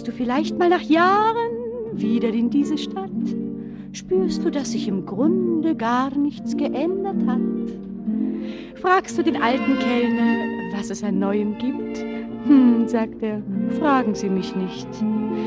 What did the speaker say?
du vielleicht mal nach Jahren wieder in diese Stadt, spürst du, dass sich im Grunde gar nichts geändert hat. Fragst du den alten Kellner, was es an Neuem gibt? Sagt er, fragen Sie mich nicht.